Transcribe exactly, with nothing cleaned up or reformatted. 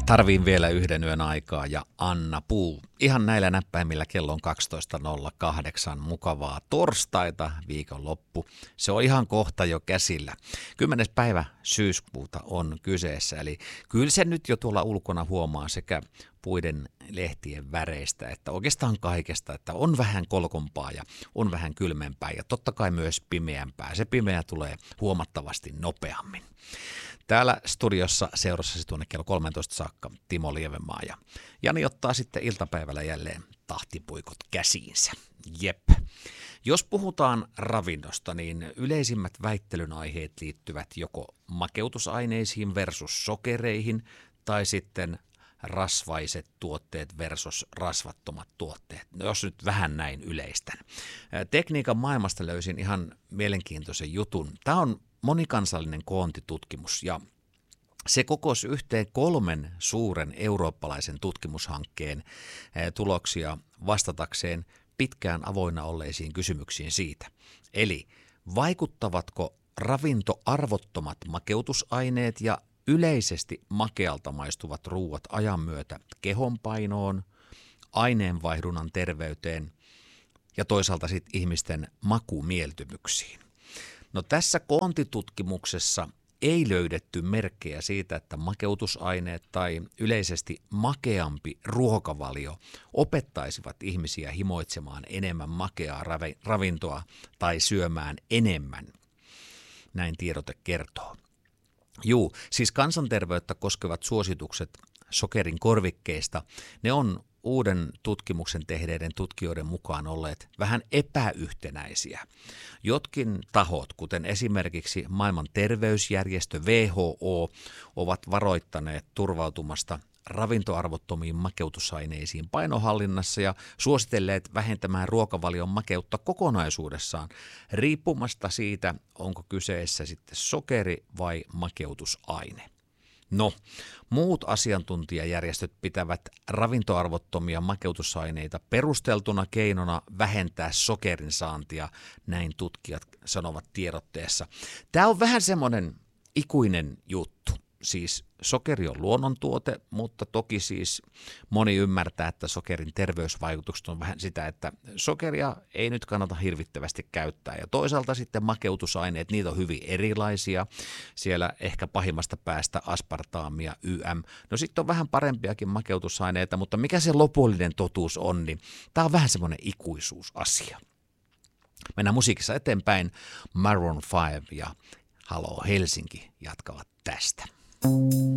Tarviin vielä yhden yön aikaa ja Anna Puu. Ihan näillä näppäimillä kello on kaksitoista nolla kahdeksan. Mukavaa torstaita, viikonloppu. Se on ihan kohta jo käsillä. Kymmenes päivä syyskuuta on kyseessä. Eli kyllä se nyt jo tuolla ulkona huomaa sekä puiden lehtien väreistä, että oikeastaan kaikesta, että on vähän kolkompaa ja on vähän kylmempää ja totta kai myös pimeämpää. Se pimeä tulee huomattavasti nopeammin. Täällä studiossa seurassasi tuonne kello kolmetoista saakka Timo Lievenmaa ja Jani ottaa sitten iltapäivällä jälleen tahtipuikot käsiinsä. Jep. Jos puhutaan ravinnosta, niin yleisimmät väittelyn aiheet liittyvät joko makeutusaineisiin versus sokereihin tai sitten rasvaiset tuotteet versus rasvattomat tuotteet, no jos nyt vähän näin yleistän. Tekniikan maailmasta löysin ihan mielenkiintoisen jutun. Tämä on monikansallinen koontitutkimus ja se kokosi yhteen kolmen suuren eurooppalaisen tutkimushankkeen tuloksia vastatakseen pitkään avoinna olleisiin kysymyksiin siitä. Eli vaikuttavatko ravintoarvottomat makeutusaineet ja yleisesti makealta maistuvat ruuat ajan myötä kehonpainoon, aineenvaihdunnan terveyteen ja toisaalta sitten ihmisten makumieltymyksiin. No tässä koontitutkimuksessa ei löydetty merkkejä siitä, että makeutusaineet tai yleisesti makeampi ruokavalio opettaisivat ihmisiä himoitsemaan enemmän makeaa ravintoa tai syömään enemmän. Näin tiedote kertoo. Juu, siis kansanterveyttä koskevat suositukset sokerin korvikkeista, ne on uuden tutkimuksen tehneiden tutkijoiden mukaan olleet vähän epäyhtenäisiä. Jotkin tahot, kuten esimerkiksi maailman terveysjärjestö W H O, ovat varoittaneet turvautumasta ravintoarvottomiin makeutusaineisiin painonhallinnassa ja suositelleet vähentämään ruokavalion makeutta kokonaisuudessaan, riippumasta siitä, onko kyseessä sitten sokeri vai makeutusaine. No, muut asiantuntijajärjestöt pitävät ravintoarvottomia makeutusaineita perusteltuna keinona vähentää sokerin saantia, näin tutkijat sanovat tiedotteessa. Tämä on vähän semmoinen ikuinen juttu. Siis sokeri on luonnontuote, mutta toki siis moni ymmärtää, että sokerin terveysvaikutukset on vähän sitä, että sokeria ei nyt kannata hirvittävästi käyttää. Ja toisaalta sitten makeutusaineet, niitä on hyvin erilaisia. Siellä ehkä pahimmasta päästä aspartaamia, Y M. No sitten on vähän parempiakin makeutusaineita, mutta mikä se lopullinen totuus on, niin tämä on vähän semmoinen ikuisuusasia. Mennään musiikissa eteenpäin. Maroon five ja Halo Helsinki jatkavat tästä.